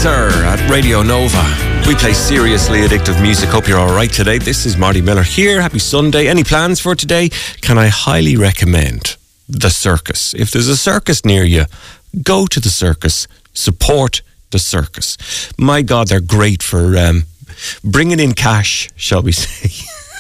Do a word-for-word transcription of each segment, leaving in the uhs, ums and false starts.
Sir at Radio Nova. We play seriously addictive music. Hope you're all right today. This is Marty Miller here. Happy Sunday. Any plans for today? Can I highly recommend the circus? If there's a circus near you, go to the circus. Support the circus. My God, they're great for um, bringing in cash, shall we say.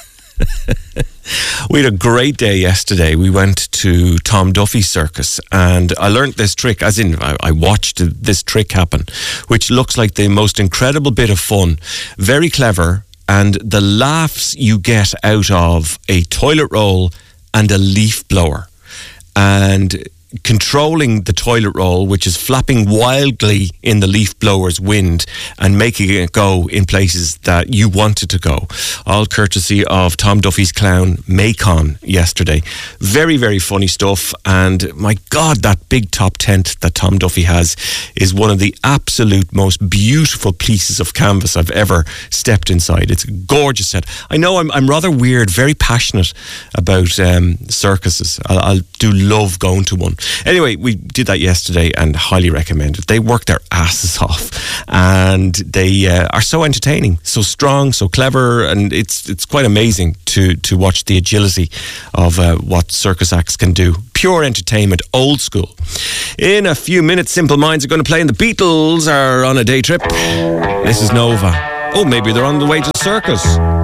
We had a great day yesterday. We went to Tom Duffy's circus and I learned this trick, as in I, I watched this trick happen, which looks like the most incredible bit of fun. Very clever, and the laughs you get out of a toilet roll and a leaf blower. And controlling the toilet roll, which is flapping wildly in the leaf blower's wind and making it go in places that you want it to go. All courtesy of Tom Duffy's clown, Macon, yesterday. Very, very funny stuff. And my God, that big top tent that Tom Duffy has is one of the absolute most beautiful pieces of canvas I've ever stepped inside. It's a gorgeous set. I know I'm, I'm rather weird, very passionate about um, circuses. I'll, I'll do love going to one. Anyway, we did that yesterday and highly recommend it. They work their asses off and they uh, are so entertaining, so strong, so clever, and it's it's quite amazing to, to watch the agility of uh, what circus acts can do. Pure entertainment, old school. In a few minutes, Simple Minds are going to play and the Beatles are on a day trip. This is Nova. Oh, maybe they're on the way to the circus.